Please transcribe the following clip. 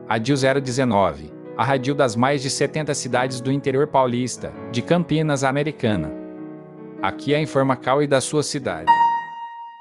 A DIL 019, a rádio das mais de 70 cidades do interior paulista, de Campinas, Americana. Aqui é a Informacal e da sua cidade.